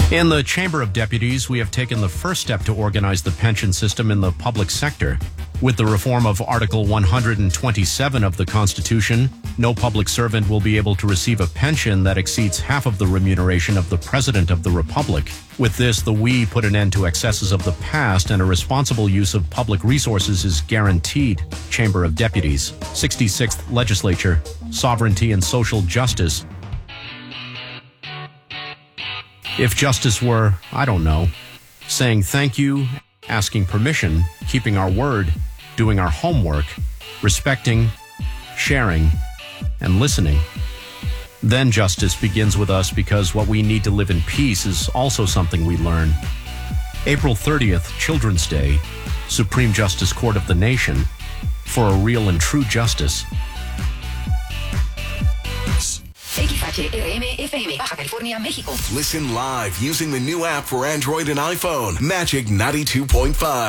In the Chamber of Deputies, we have taken the first step to organize the pension system in the public sector. With the reform of Article 127 of the Constitution, no public servant will be able to receive a pension that exceeds half of the remuneration of the President of the Republic. With this, the we put an end to excesses of the past, and a responsible use of public resources is guaranteed. Chamber of Deputies, 66th Legislature, Sovereignty and Social Justice. If justice were, I don't know, saying thank you, asking permission, keeping our word, doing our homework, respecting, sharing, and listening. Then justice begins with us, because what we need to live in peace is also something we learn. April 30th, Children's Day, Supreme Justice Court of the Nation, for a real and true justice. XHRM-FM, Baja California, México. Listen live using the new app for Android and iPhone, Magic 92.5.